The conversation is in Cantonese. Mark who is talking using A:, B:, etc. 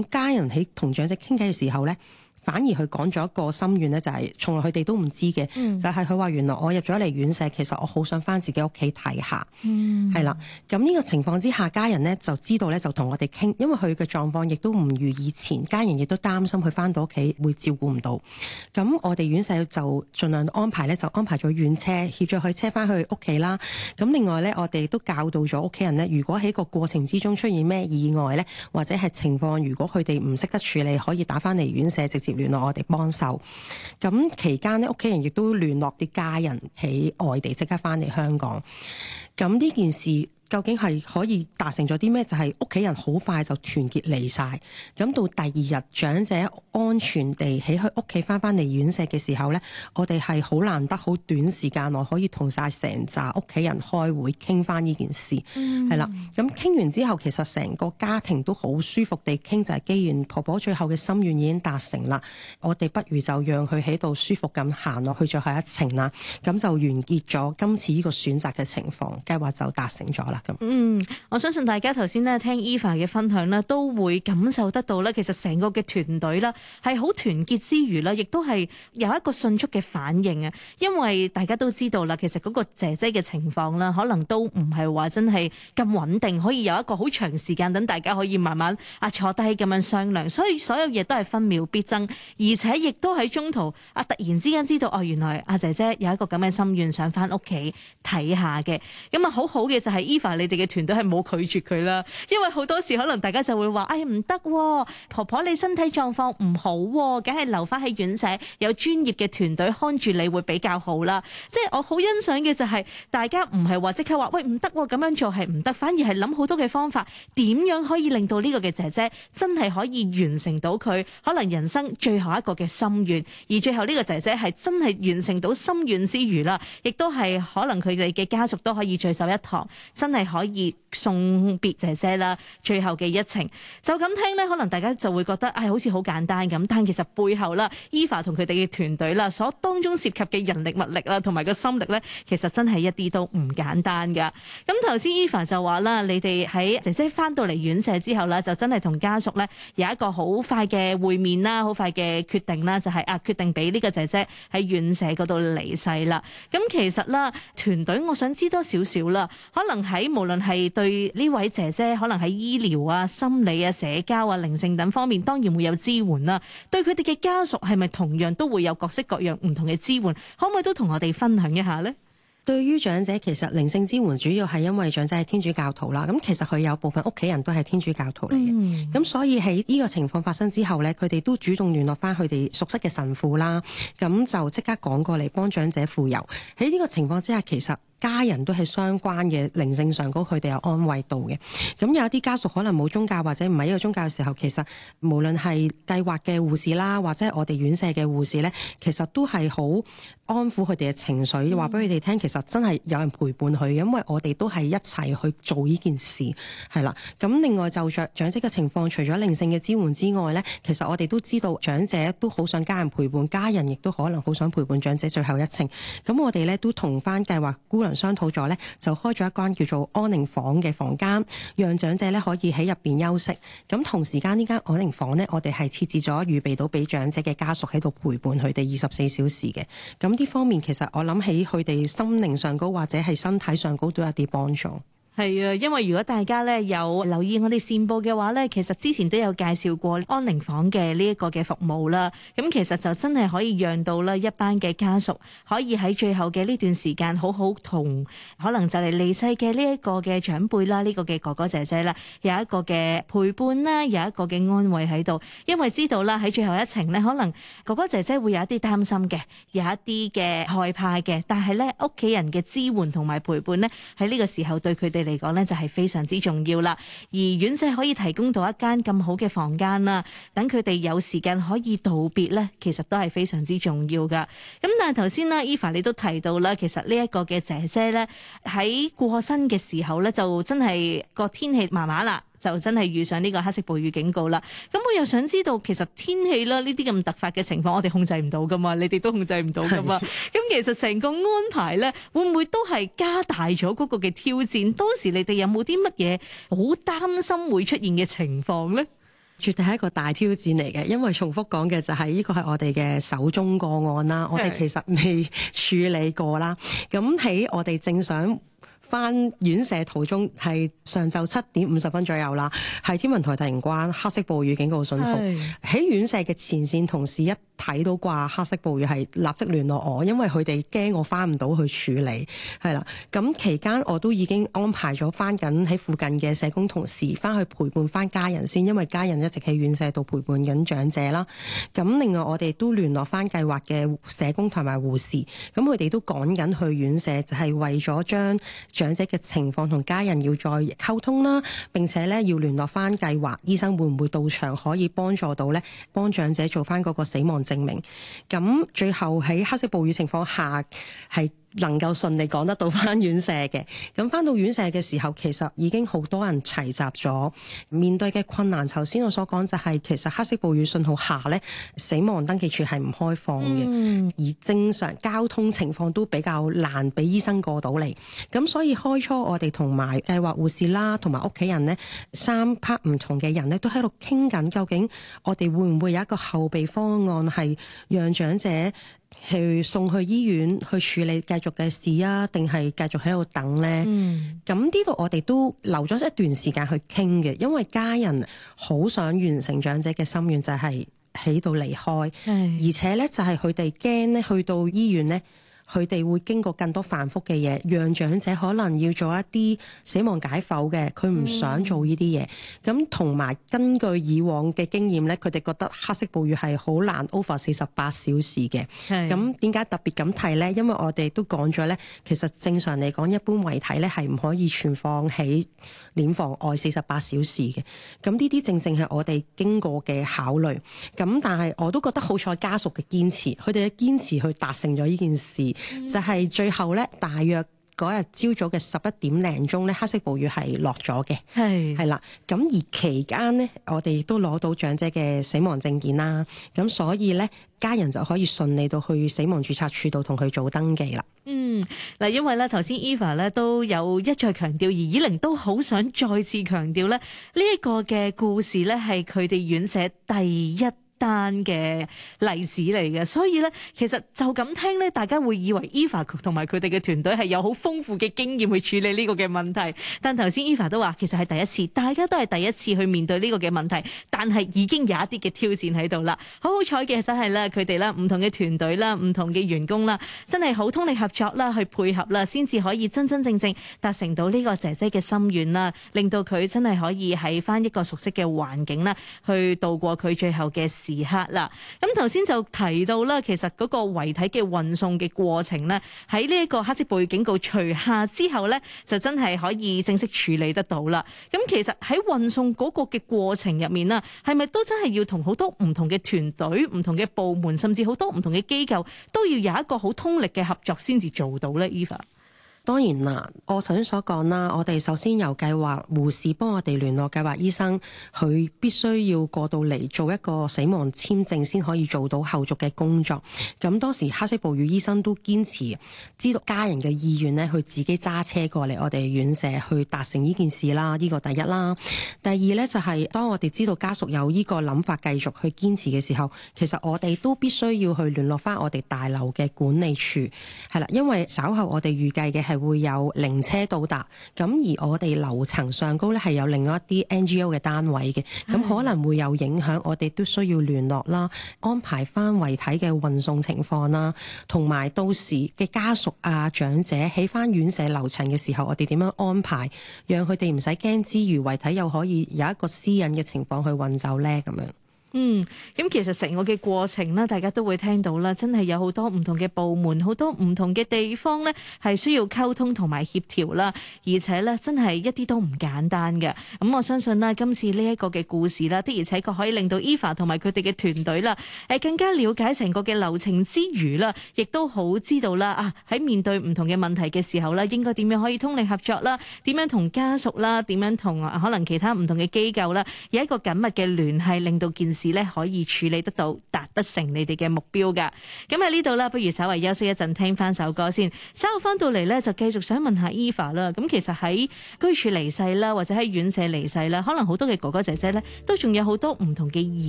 A: 咁家人喺同長者傾偈嘅時候咧，反而佢講咗一個心願咧，就係從來佢哋都唔知嘅，就係佢話原來我入咗嚟院舍，其實我好想翻自己屋企睇下，係啦。咁呢個情況之下，家人咧就知道咧，就同我哋傾，因為佢嘅狀況亦都唔如以前，家人亦都擔心佢翻到屋企會照顧唔到。咁我哋院舍就盡量安排咧，就安排咗院車協助佢車翻去屋企啦。咁另外咧，我哋都教導咗屋企人咧，如果喺個過程之中出現咩意外咧，或者係情況，如果佢哋唔識得處理，可以打翻嚟院舍直接聯絡我哋幫手。咁期間呢，屋企人亦都聯絡啲家人喺外地即刻翻嚟香港。咁呢件事究竟係可以達成咗啲咩？就係屋企人好快就團結嚟晒。咁到第二日長者安全地喺佢屋企翻嚟院舍嘅時候呢，我哋係好難得好短時間內可以同晒成紮屋企人開會傾翻呢件事，係啦。咁傾完之後，其實成個家庭都好舒服地傾，就係既然婆婆最後嘅心願已經達成啦，我哋不如就讓佢喺度舒服咁行落去最後一程啦。咁就完結咗今次呢個選擇嘅情況，計劃就達成咗啦。
B: 我相信大家頭先咧聽 Eva 嘅分享咧，都會感受得到咧，其實成個嘅團隊啦係好團結之餘啦，亦都係有一個迅速嘅反應啊。因為大家都知道啦，其實嗰個姐姐嘅情況啦，可能都唔係話真係咁穩定，可以有一個好長時間等大家可以慢慢坐低咁樣商量，所以所有嘢都係分秒必爭，而且亦都喺中途突然之間知道原來姐姐有一個咁嘅心願想翻屋企睇下嘅。咁好好嘅就係 Eva 你哋嘅團隊係冇拒絕佢啦，因為好多時可能大家就會話唔得，婆婆你身體狀況唔好，梗係留翻喺院舍，有專業嘅團隊看住你會比較好啦。即係我好欣賞嘅就係大家唔係話即刻話喂唔得，咁樣做係唔得，反而係諗好多嘅方法，點樣可以令到呢個嘅姐姐真係可以完成到佢可能人生最後一個嘅心願，而最後呢個姐姐係真係完成到心願之餘啦，亦都係可能佢哋嘅家屬都可以聚首一堂，真係可以送別姐姐啦，最後嘅一程。就咁聽呢，可能大家就會覺得好似好簡單咁，但其實背後啦 Eva 同佢哋嘅團隊啦，所當中涉及嘅人力物力啦，同埋個心力呢，其實真係一啲都唔簡單噶。咁頭先 Eva 就話啦，你哋喺姐姐翻到嚟院舍之後呢，就真係同家屬呢有一個好快嘅會面啦，好快嘅決定啦，就係決定俾呢個姐姐喺院舍嗰度離世啦。咁其實啦，團隊我想知多少少啦，可能喺無論係對呢位姐姐，可能喺醫療啊、心理啊、社交啊、靈性等方面，當然會有支援啦。對佢哋嘅家屬，係咪同樣都會有各式各樣唔同嘅支援？可唔可以都同我哋分享一下呢？
A: 對於長者，其實靈性支援主要係因為長者係天主教徒啦。咁其實佢有部分屋企人都係天主教徒嚟嘅。咁所以喺呢個情況發生之後呢，佢哋都主動聯絡翻佢哋熟悉嘅神父啦。咁就即刻趕過嚟幫長者傅油。喺呢個情況之下，其實家人都係相關嘅靈性上高，佢哋有安慰到嘅。咁有啲家屬可能冇宗教或者唔係一個宗教嘅時候，其實無論係計劃嘅護士啦，或者我哋院舍嘅護士呢，其實都係好安撫佢哋嘅情緒，話俾佢哋聽，其實真係有人陪伴佢，因為我哋都係一齊去做呢件事，係啦。咁另外就長者嘅情況，除咗靈性嘅支援之外呢，其實我哋都知道長者都好想家人陪伴，家人亦都可能好想陪伴長者最後一程。咁我哋呢都同翻計劃姑娘商討咗呢，就開咗一間叫做安寧房嘅房間，讓長者呢可以喺入邊休息。咁同時間呢間安寧房呢，我哋係設置咗預備到俾長者嘅家屬喺度陪伴佢哋24小時嘅。咁呢方面其實我諗起佢哋心靈上高或者係身體上高都有啲幫助。
B: 係啊，因為如果大家咧有留意我哋線報嘅話咧，其實之前都有介紹過安寧房嘅呢一個嘅服務啦。咁其實就真係可以讓到咧一班嘅家屬可以喺最後嘅呢段時間好好同可能就嚟離世嘅呢一個嘅長輩啦，呢個嘅哥哥姐姐啦，有一個嘅陪伴啦，有一個嘅安慰喺度。因為知道啦喺最後一程咧，可能哥哥姐姐會有一啲擔心嘅，有一啲嘅害怕嘅，但係咧屋企人嘅支援同埋陪伴咧喺呢個時候對佢哋嚟講咧就係非常之重要啦，而院舍可以提供到一間咁好嘅房間啦，等佢哋有時間可以道別咧，其實都係非常之重要噶。咁但係頭先啦 Eva 你都提到啦，其實呢一個嘅姐姐咧喺過身嘅時候咧，就真係個天氣麻麻啦，就真係遇上呢個黑色暴雨警告啦。咁我又想知道，其實天氣啦呢啲咁突發嘅情況，我哋控制唔到噶嘛，你哋都控制唔到噶嘛。咁其實成個安排咧，會唔會都係加大咗嗰個嘅挑戰？當時你哋有冇啲乜嘢好擔心會出現嘅情況咧？
A: 絕對係一個大挑戰嚟嘅，因為重複講嘅就係呢個係我哋嘅首宗個案啦，我哋其實未處理過啦。咁喺我哋正想翻院舍途中，係上晝7:50左右啦，係天文台突然關黑色暴雨警告信號。喺院舍嘅前線同事一睇到掛黑色暴雨，係立即聯絡我，因為佢哋驚我翻唔到去處理，係啦。咁期間我都已經安排咗翻緊喺附近嘅社工同事翻去陪伴翻家人先，因為家人一直喺院舍度陪伴緊長者啦。咁另外我哋都聯絡翻計劃嘅社工同埋護士，咁佢哋都趕緊去院舍，就係為咗將長者嘅情況同家人要再溝通啦，並且咧要聯絡翻計劃醫生會唔會到場可以幫助到咧，幫長者做翻嗰個死亡證明。咁最後喺黑色暴雨情況下係能夠順利趕得到翻院舍嘅。咁翻到院舍嘅時候，其實已經好多人齊集咗。面對嘅困難，頭先我所講就係其實黑色暴雨信號下咧，死亡登記處係唔開放嘅，而正常交通情況都比較難俾醫生過到嚟。咁所以開初我哋同埋計劃護士啦，同埋屋企人呢，3 part 唔同嘅人呢都喺度傾緊，究竟我哋會唔會有一個後備方案，係讓長者去送去醫院去處理繼續嘅事啊，定係繼續喺度等呢？咁呢度我哋都留咗一段時間去傾嘅，因為家人好想完成長者嘅心願，就係喺度離開，而且呢，就係佢哋驚呢去到醫院呢，佢哋會經過更多繁複嘅嘢，讓長者可能要做一啲死亡解剖嘅，佢唔想做呢啲嘢。咁同埋根據以往嘅經驗咧，佢哋覺得黑色暴雨係好難 over 48小時嘅。咁點解特別咁提咧？因為我哋都講咗咧，其實正常嚟講，一般遺體咧係唔可以存放喺殮房外48小時嘅。咁呢啲正正係我哋經過嘅考慮。咁但係我都覺得好彩家屬嘅堅持，佢哋嘅堅持去達成咗呢件事。就係最後咧，大約嗰日朝早嘅11點零鐘咧，黑色暴雨係落咗嘅，係啦。咁而期間呢，我哋亦都攞到長者嘅死亡證件啦。咁所以咧，家人就可以順利到去死亡註冊處度同佢做登記啦。
B: 嗱，因為咧頭先 Eva 咧都有一再強調，而以玲都好想再次強調咧，呢一個嘅故事咧係佢哋院舍第一單嘅例子嚟嘅，所以咧其實就咁聽咧，大家會以為 Eva 同埋佢哋嘅團隊係有好豐富嘅經驗去處理呢個嘅問題。但頭先 Eva 都話，其實係第一次，大家都係第一次去面對呢個嘅問題，但係已經有一啲嘅挑戰喺度啦。好好彩嘅就係咧，佢哋啦唔同嘅團隊啦，唔同嘅員工啦，真係好通力合作啦，去配合啦，先至可以真真正正達成到呢個姐姐嘅心願啦，令到佢真係可以喺翻一個熟悉嘅環境啦，去度過佢最後嘅時刻啦。咁頭先就提到啦，其實嗰個遺體嘅運送嘅過程咧，喺呢一個黑色暴雨警告除下之後咧，就真係可以正式處理得到啦。咁其實喺運送嗰個嘅過程入面啦，係咪都真係要同好多唔同嘅團隊、唔同嘅部門，甚至好多唔同嘅機構都要有一個好通力嘅合作先至做到咧 ？Eva？
A: 當然啦，我頭先所講啦，我哋首先由計劃護士幫我哋聯絡計劃醫生，佢必須要過到嚟做一個死亡簽證先可以做到後續嘅工作。咁當時黑色暴雨醫生都堅持知道家人嘅意願咧，去自己揸車過嚟我哋院舍去達成呢件事啦。呢個第一啦。第二咧就係當我哋知道家屬有呢個諗法繼續去堅持嘅時候，其實我哋都必須要去聯絡翻我哋大樓嘅管理處，係啦，因為稍後我哋預計嘅係會有靈車到達，咁而我哋樓層上高咧係有另外一啲 NGO 嘅單位嘅，咁可能會有影響，我哋都需要聯絡啦，安排翻遺體嘅運送情況啦，同埋到時嘅家屬啊長者喺翻院舍樓層嘅時候，我哋點樣安排，讓佢哋唔使驚之餘，遺體又可以有一個私隱嘅情況去運走咧咁樣。
B: 咁其實成個嘅過程咧，大家都會聽到啦，真係有好多唔同嘅部門，好多唔同嘅地方咧，係需要溝通同埋協調啦，而且咧真係一啲都唔簡單嘅。咁我相信啦，今次呢一個嘅故事啦，的而且確可以令到 Eva 同埋佢哋嘅團隊啦，更加了解成個嘅流程之餘啦，亦都好知道啦喺面對唔同嘅問題嘅時候啦，應該點樣可以通力合作啦，點樣同家屬啦，點樣同可能其他唔同嘅機構啦，有一個緊密嘅聯繫，令到件事事咧可以處理得到，達得成你哋嘅目標噶。咁喺呢度啦，不如稍為休息一陣，聽翻首歌先。稍後翻到嚟咧，就繼續想問下 Eva 啦。咁其實喺居處離世啦，或者喺院舍離世啦，可能好多嘅哥哥姐姐咧，都仲有好多唔同嘅